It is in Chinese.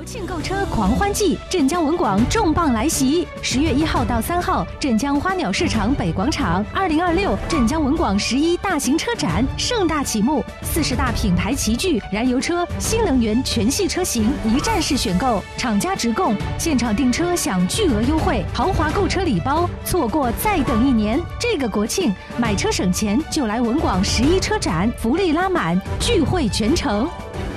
庆购车狂欢季，镇江文广重磅来袭！10月1号到3号，镇江花鸟市场北广场，2026镇江文广11大型车展盛大启幕，40大品牌齐聚，燃油车、新能源全系车型一站式选购，厂家直供，现场订车享巨额优惠，豪华购车礼包，错过再等1年。这个国庆买车省钱，就来文广11车展，福利拉满，聚会全城。